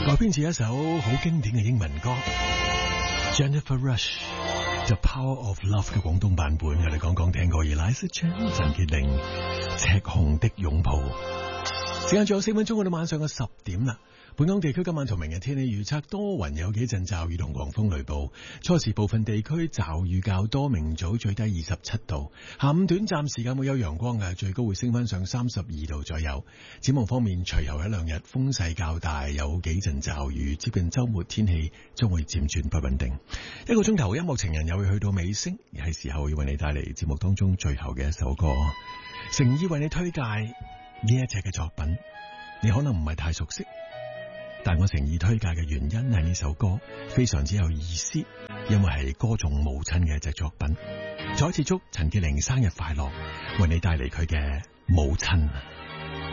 改編自一首好經典嘅英文歌 Jennifer Rush The Power of Love 嘅廣東版本，我哋講講聽過 Eliza Chan 陳潔靈赤紅的擁抱。時間仲有4分鐘，我哋晚上嘅10點啦。本港地區今晚同明日天氣預測多雲，有幾陣驟雨同狂風雷暴，初時部分地區驟雨較多，明早最低27度，下午短暫時間會有陽光嘅，最高會升翻上32度左右。展望方面，隨後一兩日風勢較大，有幾陣驟雨，接近週末天氣將會漸轉不穩定。一個鐘頭音樂情人又會去到尾聲，而係時候要為你帶嚟節目當中最後嘅一首歌，誠意為你推介呢一隻嘅作品，你可能唔係太熟悉。但我誠意推介嘅原因係呢首歌非常之有意思，因為係歌頌母親嘅一隻作品。再一次祝陳潔靈生日快樂，為你帶嚟佢嘅母親。